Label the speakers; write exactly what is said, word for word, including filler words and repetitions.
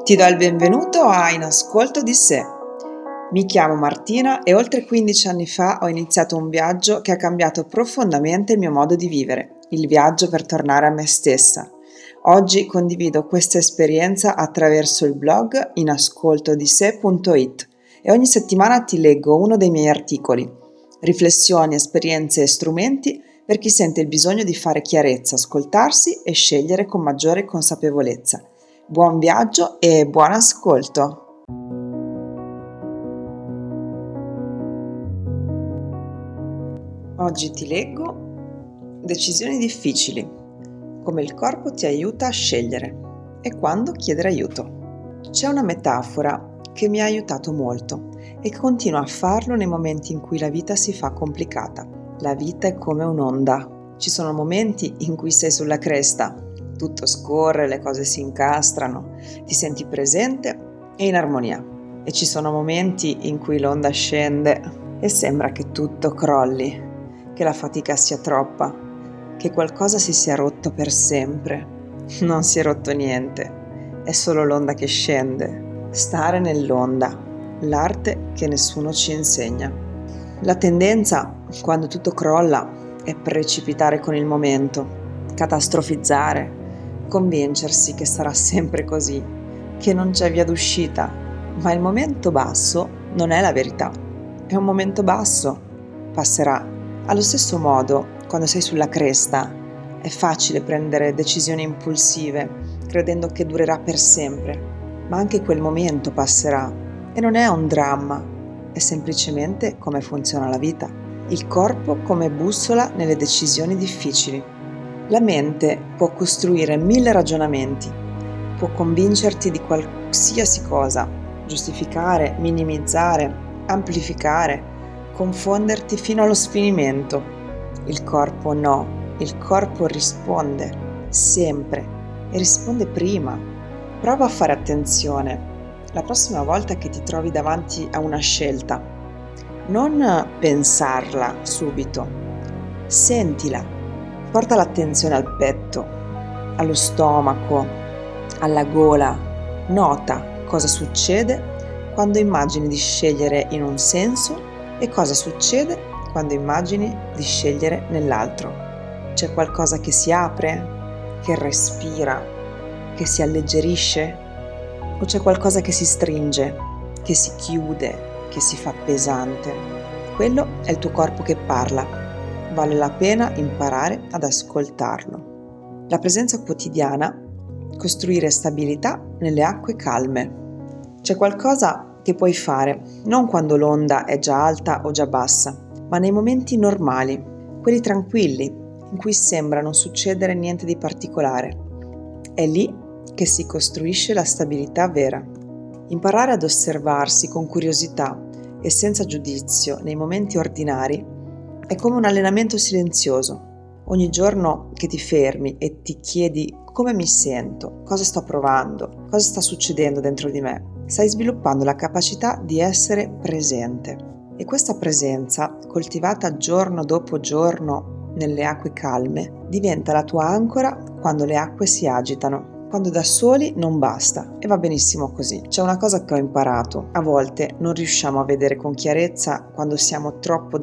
Speaker 1: Ti do il benvenuto a In Ascolto di Sé. Mi chiamo Martina e oltre quindici anni fa ho iniziato un viaggio che ha cambiato profondamente il mio modo di vivere, il viaggio per tornare a me stessa. Oggi condivido questa esperienza attraverso il blog in ascolto di sé punto it e ogni settimana ti leggo uno dei miei articoli, riflessioni, esperienze e strumenti per chi sente il bisogno di fare chiarezza, ascoltarsi e scegliere con maggiore consapevolezza. Buon viaggio e buon ascolto! Oggi ti leggo Decisioni difficili, come il corpo ti aiuta a scegliere e quando chiedere aiuto. C'è una metafora che mi ha aiutato molto e che continua a farlo nei momenti in cui la vita si fa complicata. La vita è come un'onda. Ci sono momenti in cui sei sulla cresta, tutto scorre, le cose si incastrano, ti senti presente e in armonia. E ci sono momenti in cui l'onda scende e sembra che tutto crolli, che la fatica sia troppa, che qualcosa si sia rotto per sempre. Non si è rotto niente, è solo l'onda che scende. Stare nell'onda, l'arte che nessuno ci insegna. La tendenza, quando tutto crolla, è precipitare con il momento, catastrofizzare, convincersi che sarà sempre così, che non c'è via d'uscita, ma il momento basso non è la verità, è un momento basso, passerà. Allo stesso modo, quando sei sulla cresta, è facile prendere decisioni impulsive, credendo che durerà per sempre, ma anche quel momento passerà e non è un dramma, è semplicemente come funziona la vita. Il corpo come bussola nelle decisioni difficili. La mente può costruire mille ragionamenti, può convincerti di qualsiasi cosa, giustificare, minimizzare, amplificare, confonderti fino allo sfinimento. Il corpo no, il corpo risponde, sempre, e risponde prima. Prova a fare attenzione la prossima volta che ti trovi davanti a una scelta. Non pensarla subito, sentila. Porta l'attenzione al petto, allo stomaco, alla gola. Nota cosa succede quando immagini di scegliere in un senso e cosa succede quando immagini di scegliere nell'altro. C'è qualcosa che si apre, che respira, che si alleggerisce? O c'è qualcosa che si stringe, che si chiude, che si fa pesante? Quello è il tuo corpo che parla. Vale la pena imparare ad ascoltarlo. La presenza quotidiana, costruire stabilità nelle acque calme. C'è qualcosa che puoi fare, non quando l'onda è già alta o già bassa, ma nei momenti normali, quelli tranquilli, in cui sembra non succedere niente di particolare. È lì che si costruisce la stabilità vera. Imparare ad osservarsi con curiosità e senza giudizio nei momenti ordinari è come un allenamento silenzioso. Ogni giorno che ti fermi e ti chiedi come mi sento, cosa sto provando, cosa sta succedendo dentro di me, stai sviluppando la capacità di essere presente. E questa presenza, coltivata giorno dopo giorno nelle acque calme, diventa la tua ancora quando le acque si agitano. Quando da soli non basta e va benissimo così. C'è una cosa che ho imparato: a volte non riusciamo a vedere con chiarezza quando siamo troppo